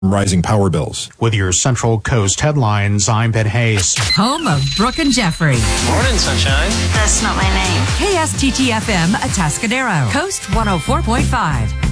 rising power bills. With your Central Coast headlines, I'm Ben Hayes. Home of Brooke and Jeffrey. Morning, sunshine. That's not my name. KSTT FM, Atascadero. Coast 104.5.